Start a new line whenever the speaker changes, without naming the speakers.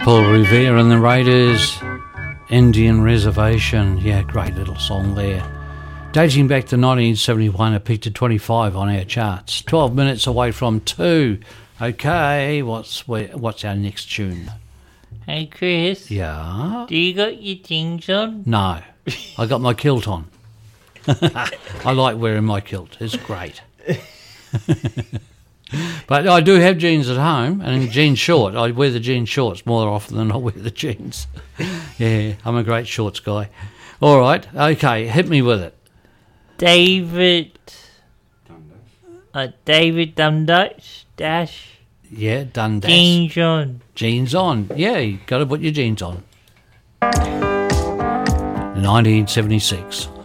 Paul Revere and the Raiders, Indian Reservation. Yeah, great little song there. Dating back to 1971, it peaked at 25 on our charts. 12 minutes away from 2. Okay, what's our next tune?
Hey, Chris.
Yeah?
Do you got your jeans on?
No, I got my kilt on. I like wearing my kilt. It's great. But I do have jeans at home, and jean short. I wear the jean shorts more often than I wear the jeans. Yeah, I'm a great shorts guy. All right, okay, hit me with it.
David Dundas dash.
Yeah, Dundas.
Jeans on.
Jeans on. Yeah, you got to put your jeans on. 1976.